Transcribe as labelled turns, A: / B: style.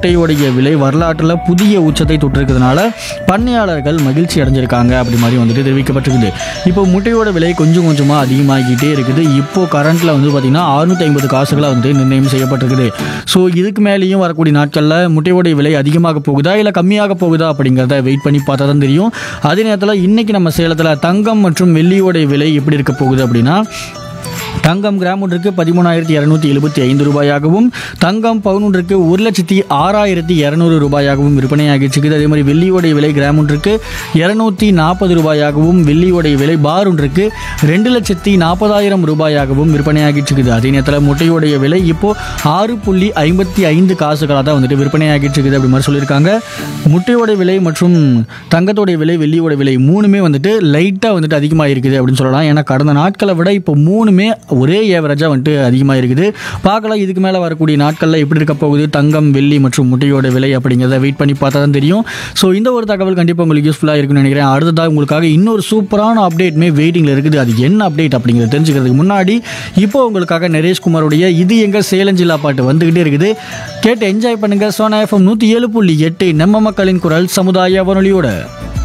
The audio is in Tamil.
A: முட்டையோடைய விலை வரலாற்றில் புதிய உச்சத்தை தொட்டிருக்கிறதுனால பண்ணையாளர்கள் மகிழ்ச்சி அடைஞ்சிருக்காங்க அப்படி மாதிரி வந்துட்டு தெரிவிக்கப்பட்டிருக்குது. இப்போ முட்டையோட விலை கொஞ்சம் கொஞ்சமாக அதிகமாகிக்கிட்டே இருக்குது. இப்போ கரண்ட்டில் வந்து பார்த்திங்கன்னா 650 காசுகளாக வந்து நிர்ணயம் செய்யப்பட்டிருக்குது. ஸோ இதுக்கு மேலேயும் வரக்கூடிய நாட்களில் முட்டையோடைய விலை அதிகமாக போகுதா இல்லை கம்மியாக போகுதா அப்படிங்கிறத வெயிட் பண்ணி பார்த்தா தான் தெரியும். அதே நேரத்தில் இன்றைக்கி நம்ம சேலத்தில் தங்கம் மற்றும் வெள்ளியோடைய விலை எப்படி இருக்க போகுது அப்படின்னா, தங்கம் கிராம் ஒன்றுக்கு 13,275 ரூபாயாகவும், தங்கம் பவுன் ஒன்றுக்கு 1,06,200 ரூபாயாகவும் விற்பனையாகிச்சுக்குது. அதே மாதிரி வெள்ளியோடைய விலை கிராம் ஒன்றுக்கு 240 ரூபாயாகவும், வெள்ளியோடைய விலை பார் ஒன்றுக்கு 2,40,000 ரூபாயாகவும் விற்பனையாகிச்சுக்குது. அதே நேரத்தில் முட்டையோடைய விலை இப்போ 6.55 காசுகளாக தான் வந்துட்டு விற்பனையாகிச்சுக்குது அப்படி மாதிரி சொல்லியிருக்காங்க. முட்டையோடைய விலை மற்றும் தங்கத்தோடைய விலை, வெள்ளியோட விலை மூணுமே வந்துட்டு லைட்டாக வந்துட்டு அதிகமாக இருக்குது அப்படின்னு சொல்லலாம். ஏன்னா கடந்த நாட்களை விட இப்போ மூணுமே ஒரே ஏவரேஜாக வந்துட்டு அதிகமாக இருக்குது. பார்க்கலாம் இதுக்கு மேலே வரக்கூடிய நாட்களில் எப்படி இருக்க போகுது தங்கம், வெள்ளி மற்றும் முட்டையோட விலை அப்படிங்கிறத வெயிட் பண்ணி பார்த்தா தான் தெரியும். ஸோ இந்த ஒரு தகவல் கண்டிப்பாக உங்களுக்கு யூஸ்ஃபுல்லாக இருக்குன்னு நினைக்கிறேன். அடுத்ததாக உங்களுக்காக இன்னொரு சூப்பரான அப்டேட்மே வெயிட்டிங்கில் இருக்குது. அது என்ன அப்டேட் அப்படிங்கிறத தெரிஞ்சுக்கிறதுக்கு முன்னாடி இப்போ உங்களுக்காக நரேஷ்குமாரோடைய இது எங்கள் சேலஞ்சிலா பாட்டு வந்துக்கிட்டே இருக்குது. கேட்டு என்ஜாய் பண்ணுங்கள். சோனா FM 107.8 நம்ம மக்களின் குரல் சமுதாய வானொலியோட.